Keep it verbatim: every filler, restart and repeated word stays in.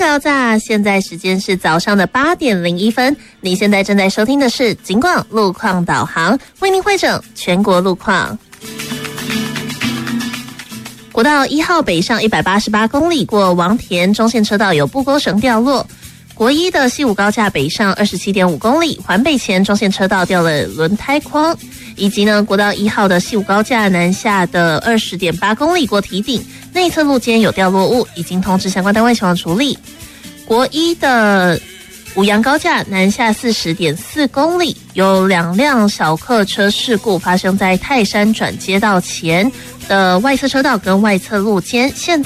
爆炸，现在时间是早上的八点零一分。你现在正在收听的是警广路况导航，为您汇整全国路况。国道一号北上一百八十八公里，过王田中线车道有布钩绳掉落。国一的西武高架北上二十七点五公里，环北前中线车道掉了轮胎框。以及呢，国道一号的西武高架南下的二十点八公里过堤顶，内侧路肩有掉落物，已经通知相关单位前往处理。国一的五杨高架南下四十点四公里，有两辆小客车事故发生在泰山转接道前的外侧车道跟外侧路肩，现在